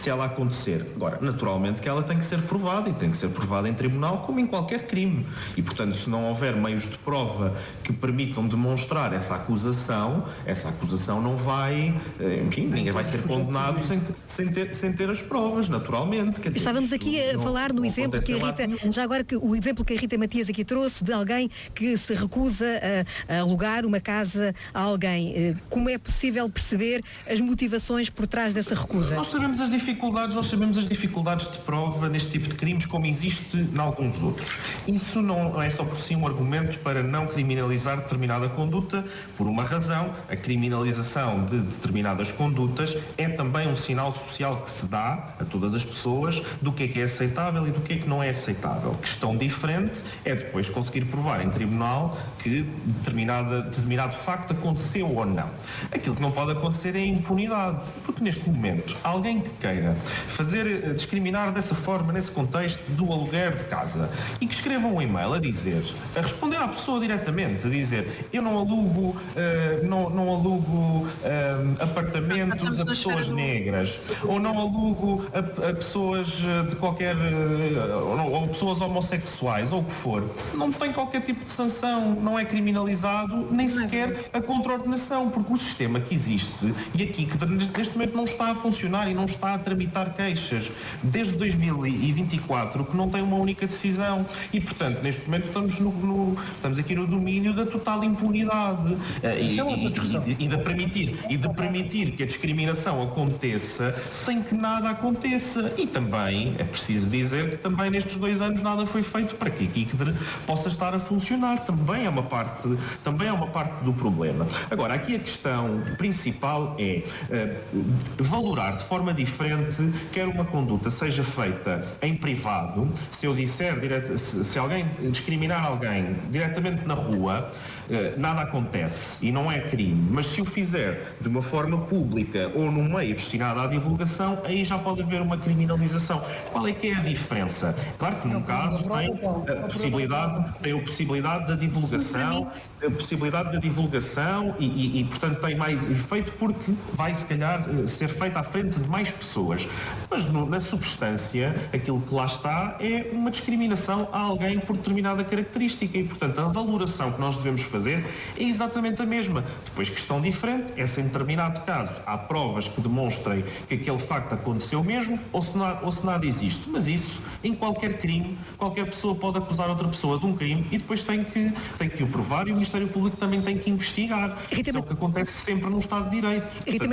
se ela acontecer. Agora, naturalmente que ela tem que ser provada, e tem que ser provada em tribunal como em qualquer crime. E, portanto, se não houver meios de prova que permitam demonstrar essa acusação não vai, enfim, ninguém vai ser condenado sem ter as provas, naturalmente. Quer dizer, estávamos aqui a falar no exemplo que a Rita, já agora que o exemplo que a Rita Matias aqui trouxe de alguém que se recusa a alugar uma casa a alguém. Como é possível perceber as motivações por trás dessa recusa? Nós sabemos as dificuldades de prova neste tipo de crimes, como existe em alguns outros. Isso não é só por si um argumento para não criminalizar determinada conduta, por uma razão: a criminalização de determinadas condutas é também um sinal social que se dá a todas as pessoas do que é aceitável e do que é que não é aceitável. Questão diferente é depois conseguir provar em tribunal que determinado facto aconteceu ou não. Aquilo que não pode acontecer é a impunidade, porque neste momento alguém que queira discriminar dessa forma, nesse contexto do aluguer de casa, e que escreva um e-mail a responder à pessoa diretamente, a dizer: eu não alugo apartamentos a pessoas negras, ou não alugo a pessoas de qualquer ou pessoas homossexuais, ou o que for, não tem qualquer tipo de sanção, não é criminalizado, nem sequer a contraordenação, porque o sistema que existe, e aqui que neste momento não está a funcionar e não está a tramitar queixas desde 2024, que não tem uma única decisão, e portanto neste momento estamos aqui no domínio da total impunidade e de permitir que a discriminação aconteça sem que nada aconteça. E também é preciso dizer que também nestes 2 anos nada foi feito para que a ICDR possa estar a funcionar. Também é uma parte do problema. Agora, aqui a questão principal é valorar de forma diferente quer uma conduta seja feita em privado. Se eu disser, se alguém discriminar alguém diretamente na rua, nada acontece e não é crime, mas se o fizer de uma forma pública ou num meio destinado à divulgação, aí já pode haver uma criminalização. Qual é que é a diferença? Claro que num caso tem a possibilidade da divulgação, e portanto tem mais efeito porque vai se calhar ser feito à frente de mais pessoas, mas na substância aquilo que lá está é uma discriminação a alguém por determinada característica, e portanto a valoração que nós devemos fazer é exatamente a mesma. Depois, questão diferente é se em determinado caso há provas que demonstrem que aquele facto aconteceu mesmo, ou se nada existe. Mas isso, em qualquer crime, qualquer pessoa pode acusar outra pessoa de um crime e depois tem que o provar, e o Ministério Público também tem que investigar. Isso é o que acontece sempre num Estado de Direito. Rita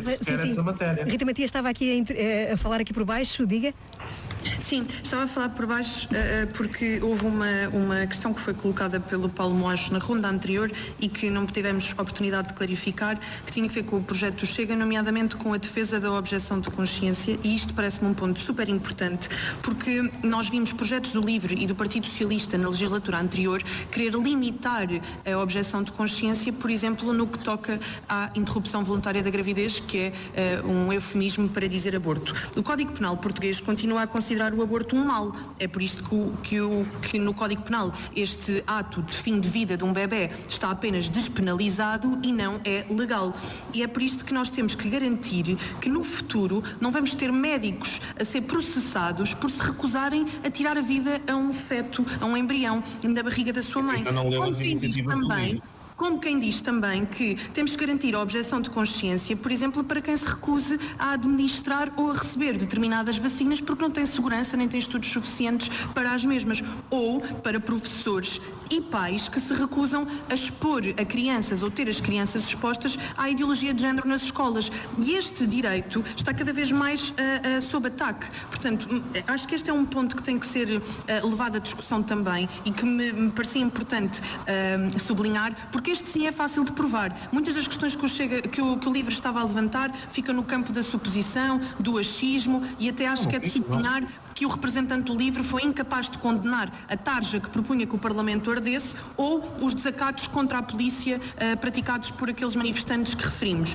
Matias estava aqui a falar aqui por baixo, diga. Sim, estava a falar por baixo porque houve uma questão que foi colocada pelo Paulo Moacho na ronda anterior e que não tivemos oportunidade de clarificar, que tinha a ver com o projeto do Chega, nomeadamente com a defesa da objeção de consciência, e isto parece-me um ponto super importante, porque nós vimos projetos do LIVRE e do Partido Socialista na legislatura anterior querer limitar a objeção de consciência, por exemplo, no que toca à interrupção voluntária da gravidez, que é um eufemismo para dizer aborto. O Código Penal português continua a considerar o aborto um mal. É por isto que no Código Penal este ato de fim de vida de um bebé está apenas despenalizado e não é legal. E é por isto que nós temos que garantir que no futuro não vamos ter médicos a ser processados por se recusarem a tirar a vida a um feto, a um embrião da barriga da sua mãe. Então não leu as iniciativas do livro. Como quem diz também que temos que garantir a objeção de consciência, por exemplo, para quem se recuse a administrar ou a receber determinadas vacinas porque não tem segurança nem tem estudos suficientes para as mesmas, ou para professores e pais que se recusam a expor a crianças ou ter as crianças expostas à ideologia de género nas escolas. E este direito está cada vez mais sob ataque. Portanto, acho que este é um ponto que tem que ser levado à discussão também e que me parecia importante sublinhar, porque este sim é fácil de provar. Muitas das questões que o LIVRE estava a levantar ficam no campo da suposição, do achismo, e até acho que é de sublinhar que o representante do LIVRE foi incapaz de condenar a tarja que propunha que o Parlamento ardesse ou os desacatos contra a polícia praticados por aqueles manifestantes que referimos.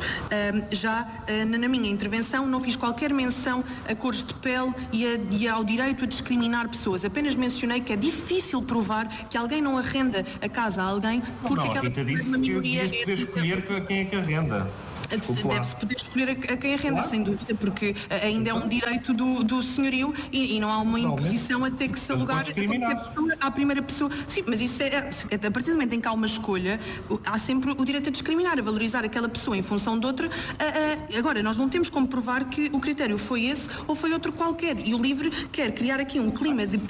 Na minha intervenção não fiz qualquer menção a cores de pele e ao direito a discriminar pessoas. Apenas mencionei que é difícil provar que alguém não arrenda a casa a alguém porque aquela Rita disse que poder escolher quem é que arrenda. Deve-se poder escolher a quem arrenda, sem dúvida, porque ainda é um direito do senhorio e não há uma imposição a ter que se alugar à primeira pessoa. Sim, mas isso a partir do momento em que há uma escolha, há sempre o direito a discriminar, a valorizar aquela pessoa em função de outra. Agora, nós não temos como provar que o critério foi esse ou foi outro qualquer. E o LIVRE quer criar aqui um clima de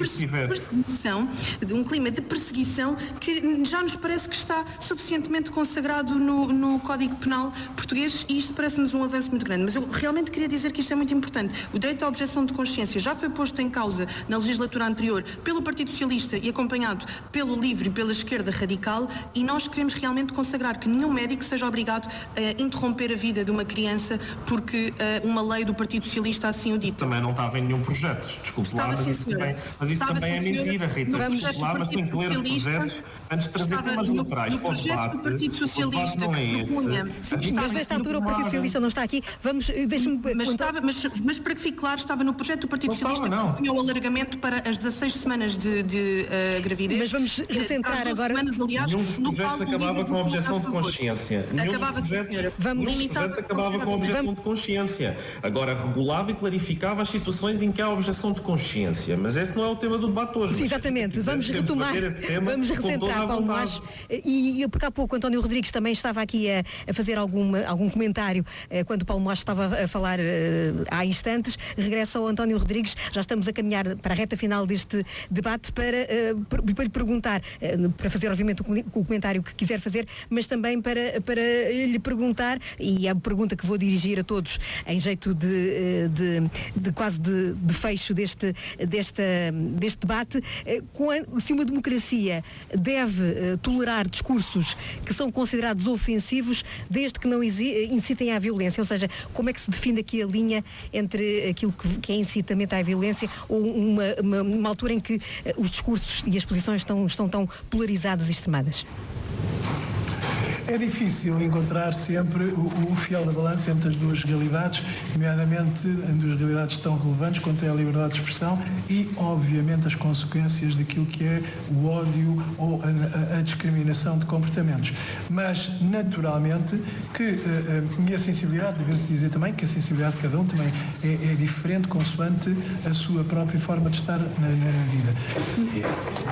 perseguição que já nos parece que está suficientemente consagrado no Código Penal português, e isto parece-nos um avanço muito grande. Mas eu realmente queria dizer que isto é muito importante. O direito à objeção de consciência já foi posto em causa na legislatura anterior pelo Partido Socialista e acompanhado pelo LIVRE e pela esquerda radical, e nós queremos realmente consagrar que nenhum médico seja obrigado a interromper a vida de uma criança porque uma lei do Partido Socialista assim o dita. Isso também não estava em nenhum projeto. Desculpe lá, mas isso também é mentira, Rita. Desculpe lá, mas tem que ler os projetos antes de trazer temas laterais para o debate. O Partido Socialista não é esse. Mas nesta altura o Partido Socialista não está aqui. Deixa-me... Mas para que fique claro, estava no projeto do Partido Socialista que propunha o alargamento para as 16 semanas de gravidez. Mas vamos recentrar agora. Semanas, aliás, nenhum dos projetos acabava com a objeção de consciência. Acabava, sim, senhora. Nenhum dos projetos acabava com a objeção de consciência. Agora, regulava e clarificava as situações em que há objeção de consciência. Mas esse não é o tema do debate hoje. Exatamente. Vamos retomar. Vamos recentrar, Paulo Moacho. E porque há pouco António Rodrigues também estava aqui a fazer algum comentário quando o Paulo Moacho estava a falar há instantes. Regresso ao António Rodrigues. Já estamos a caminhar para a reta final deste debate para lhe perguntar, para fazer obviamente o comentário que quiser fazer, mas também para lhe perguntar, e é a pergunta que vou dirigir a todos em jeito de quase de fecho deste debate, se uma democracia deve tolerar discursos que são considerados ofensivos desde que não incitem à violência, ou seja, como é que se define aqui a linha entre aquilo que é incitamento à violência ou uma altura em que os discursos e as posições estão tão polarizadas e extremadas? É difícil encontrar sempre o fiel da balança entre as duas realidades, nomeadamente em duas realidades tão relevantes quanto é a liberdade de expressão e, obviamente, as consequências daquilo que é o ódio ou a discriminação de comportamentos. Mas, naturalmente, e a sensibilidade, deve-se dizer também que a sensibilidade de cada um também é diferente consoante a sua própria forma de estar na vida.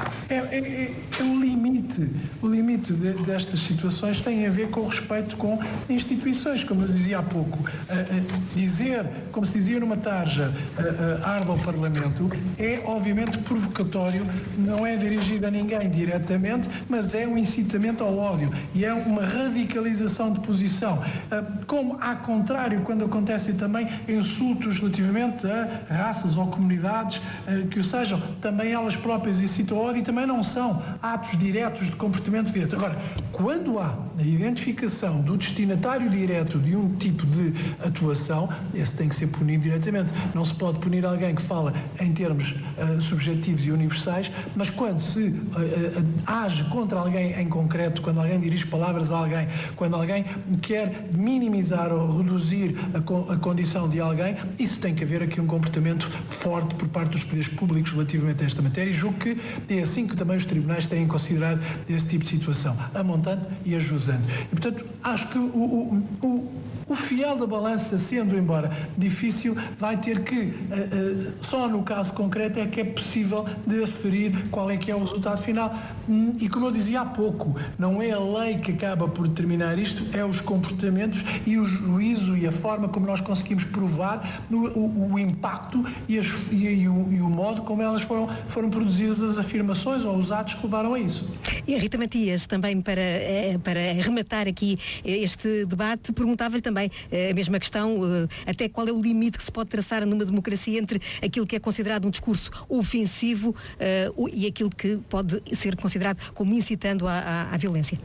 O limite destas situações tem a ver com o respeito com instituições, como eu dizia há pouco. Dizer, como se dizia numa tarja, arde ao Parlamento, é obviamente provocatório, não é dirigido a ninguém diretamente, mas é um incitamento ao ódio e é uma radicalização de posição. Como, ao contrário, quando acontecem também insultos relativamente a raças ou comunidades que o sejam, também elas próprias incitam ao ódio e também não são atos diretos de comportamento direto. Agora, quando há a identificação do destinatário direto de um tipo de atuação, esse tem que ser punido diretamente. Não se pode punir alguém que fala em termos subjetivos e universais, mas quando se age contra alguém em concreto, quando alguém dirige palavras a alguém, quando alguém quer minimizar ou reduzir a condição de alguém, isso tem que haver aqui um comportamento forte por parte dos poderes públicos relativamente a esta matéria, e julgo que é assim que também os tribunais têm considerado esse tipo de situação, a montante e a jusante. E, portanto, acho que o fiel da balança, sendo embora difícil, vai ter que, só no caso concreto, é que é possível de aferir qual é que é o resultado final. E como eu dizia há pouco, não é a lei que acaba por determinar isto, é os comportamentos e o juízo e a forma como nós conseguimos provar o impacto e o modo como elas foram produzidas as afirmações ou os atos que levaram a isso. E a Rita Matias, também para rematar aqui este debate, perguntava-lhe também a mesma questão, até qual é o limite que se pode traçar numa democracia entre aquilo que é considerado um discurso ofensivo e aquilo que pode ser considerado como incitando à violência.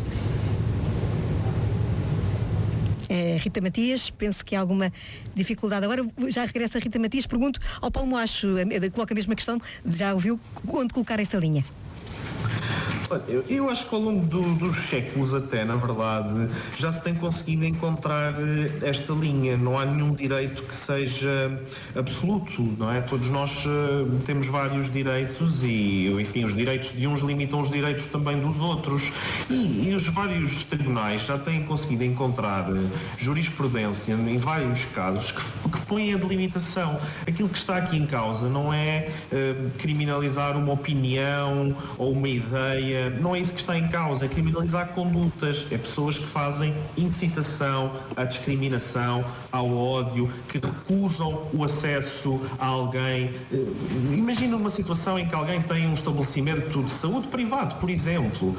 Rita Matias, penso que há alguma dificuldade. Agora já regressa a Rita Matias, pergunto ao Paulo Moacho, coloca a mesma questão, já ouviu onde colocar esta linha? Olha, eu acho que ao longo dos séculos até, na verdade, já se tem conseguido encontrar esta linha. Não há nenhum direito que seja absoluto, não é? Todos nós temos vários direitos e, enfim, os direitos de uns limitam os direitos também dos outros. E os vários tribunais já têm conseguido encontrar jurisprudência em vários casos que põem a delimitação. Aquilo que está aqui em causa não é criminalizar uma opinião ou uma ideia, não é isso que está em causa, é criminalizar condutas, é pessoas que fazem incitação à discriminação, ao ódio, que recusam o acesso a alguém. Imagina uma situação em que alguém tem um estabelecimento de saúde privado, por exemplo,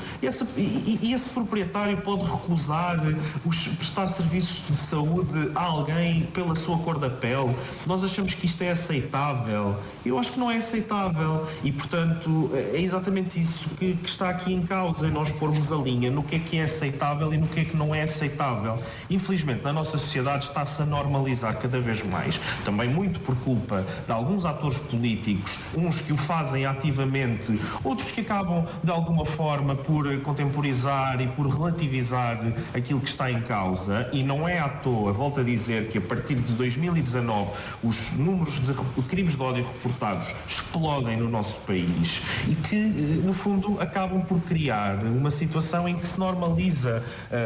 e esse proprietário pode recusar prestar serviços de saúde a alguém pela sua cor da pele. Nós achamos que isto é aceitável. Eu acho que não é aceitável e, portanto, é exatamente isso que está aqui em causa, nós pormos a linha no que é aceitável e no que não é aceitável. Infelizmente, na nossa sociedade está-se a normalizar cada vez mais, também muito por culpa de alguns atores políticos, uns que o fazem ativamente, outros que acabam, de alguma forma, por contemporizar e por relativizar aquilo que está em causa, e não é à toa, volto a dizer que a partir de 2019 os números de crimes de ódio reportados explodem no nosso país e que, no fundo, acabam por criar uma situação em que se normaliza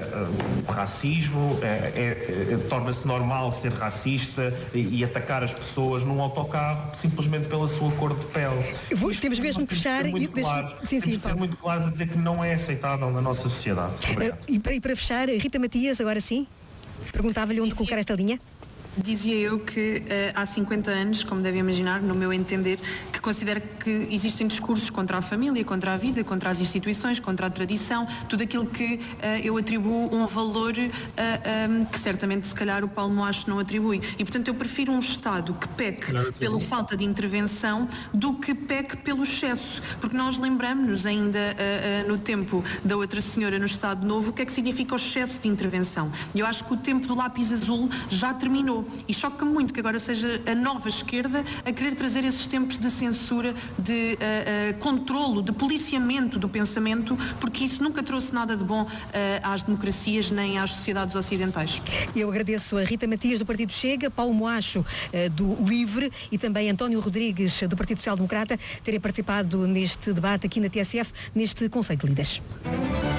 o racismo, torna-se normal ser racista e atacar as pessoas num autocarro simplesmente pela sua cor de pele. Temos mesmo que fechar e temos de ser muito claros a dizer que não é aceitável na nossa sociedade. E para fechar, Rita Matias, agora sim, perguntava-lhe onde colocar esta linha. Dizia eu que há 50 anos, como deve imaginar, no meu entender, que considero que existem discursos contra a família, contra a vida, contra as instituições, contra a tradição, tudo aquilo que eu atribuo um valor que certamente, se calhar, o Paulo Moacho não atribui. E, portanto, eu prefiro um Estado que peque pela falta de intervenção do que peque pelo excesso. Porque nós lembramos-nos ainda no tempo da outra senhora no Estado Novo o que é que significa o excesso de intervenção. E eu acho que o tempo do lápis azul já terminou. E choca-me muito que agora seja a nova esquerda a querer trazer esses tempos de censura, de controlo, de policiamento do pensamento, porque isso nunca trouxe nada de bom às democracias nem às sociedades ocidentais. Eu agradeço a Rita Matias do Partido Chega, Paulo Moacho do Livre e também António Rodrigues do Partido Social Democrata terem participado neste debate aqui na TSF, neste Conceito de Líderes.